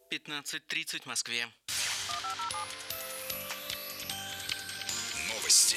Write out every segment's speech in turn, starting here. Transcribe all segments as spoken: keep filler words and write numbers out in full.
пятнадцать тридцать в Москве. Новости.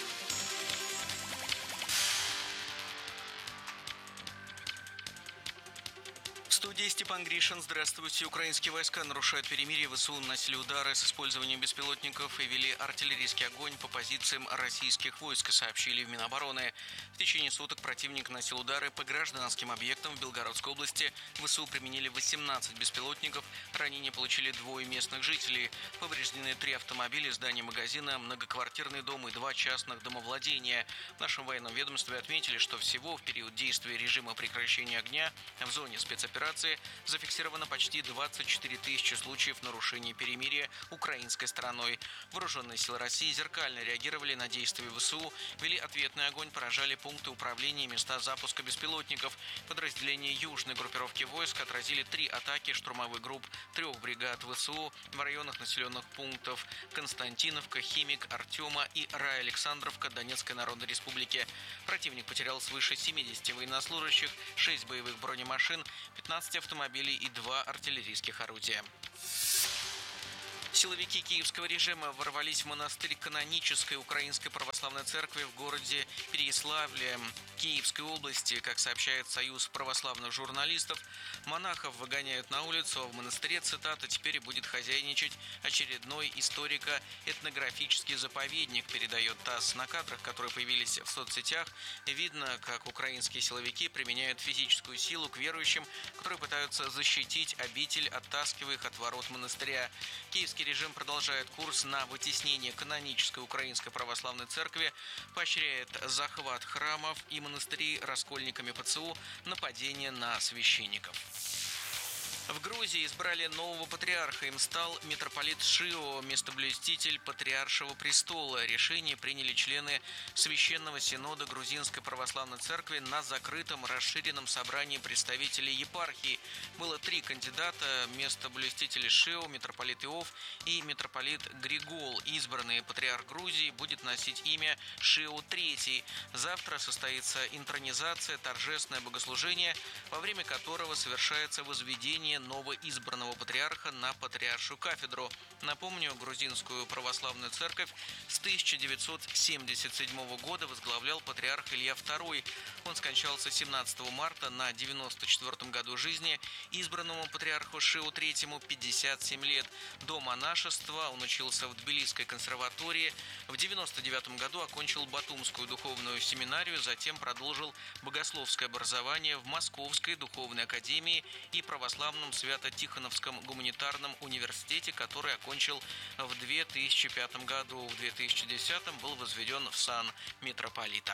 В студии Степан Гришин. Здравствуйте. Украинские войска нарушают перемирие. ВСУ наносили удары с использованием беспилотников и вели артиллерийский огонь по позициям российских войск, сообщили в Минобороны. В течение суток противник наносил удары по гражданским объектам в Белгородской области. ВСУ применили восемнадцать беспилотников. Ранения получили двое местных жителей. Повреждены три автомобиля, здание магазина, многоквартирный дом и два частных домовладения. В нашем военном ведомстве отметили, что всего в период действия режима прекращения огня в зоне спецоперации зафиксировано почти двадцать четыре тысячи случаев нарушения перемирия украинской стороной. Вооруженные силы России зеркально реагировали на действия ВСУ, вели ответный огонь, поражали пункты управления и места запуска беспилотников. Подразделения южной группировки войск отразили три атаки штурмовых групп трех бригад ВСУ в районах населенных пунктов Константиновка, Химик, Артема и Рая-Александровка Донецкой Народной Республики. Противник потерял свыше семидесяти военнослужащих, шесть боевых бронемашин, пятнадцать автомобилей и два артиллерийских орудия. Силовики киевского режима ворвались в монастырь канонической Украинской православной церкви в городе Переяславле Киевской области. Как сообщает Союз православных журналистов, монахов выгоняют на улицу, а в монастыре, цитата, «теперь будет хозяйничать очередной историко-этнографический заповедник», передает ТАСС. На кадрах, которые появились в соцсетях, видно, как украинские силовики применяют физическую силу к верующим, которые пытаются защитить обитель, оттаскивая их от ворот монастыря. Киевский режим продолжает курс на вытеснение канонической Украинской православной церкви, поощряет захват храмов и монастырей раскольниками ПЦУ, нападение на священников. В Грузии избрали нового патриарха. Им стал митрополит Шио, местоблюститель патриаршего престола. Решение приняли члены Священного Синода Грузинской Православной Церкви на закрытом расширенном собрании представителей епархии. Было три кандидата: местоблюстители Шио, митрополит Иов и митрополит Григол. Избранный патриарх Грузии будет носить имя Шио третий. Завтра состоится интронизация, торжественное богослужение, во время которого совершается возведение новоизбранного патриарха на патриаршую кафедру. Напомню, грузинскую православную церковь с тысяча девятьсот семьдесят седьмого года возглавлял патриарх Илья второй. Он скончался семнадцатого марта на девяносто четвёртом году жизни. Избранному патриарху Шио третьему пятьдесят семь лет. До монашества он учился в Тбилисской консерватории. В девяносто девятом году окончил Батумскую духовную семинарию, затем продолжил богословское образование в Московской духовной академии и православном Свято-Тихоновском гуманитарном университете, который окончил в две тысячи пятом году. В две тысячи десятом был возведен в сан митрополита.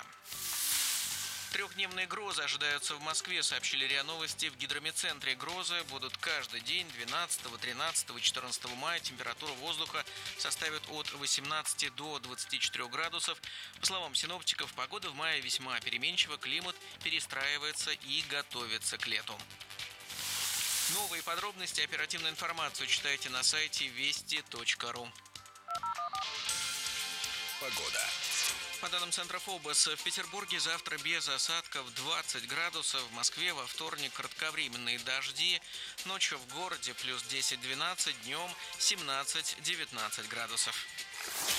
Трехдневные грозы ожидаются в Москве, сообщили РИА Новости. В гидрометцентре грозы будут каждый день двенадцатого, тринадцатого и четырнадцатого мая. Температура воздуха составит от восемнадцати до двадцати четырёх градусов. По словам синоптиков, погода в мае весьма переменчива, климат перестраивается и готовится к лету. Новые подробности, оперативную информацию читайте на сайте вести точка ру. Погода. По данным Центра ФОБОС, в Петербурге завтра без осадков двадцать градусов, в Москве во вторник кратковременные дожди, ночью в городе плюс десять-двенадцать, днем семнадцать-девятнадцать градусов.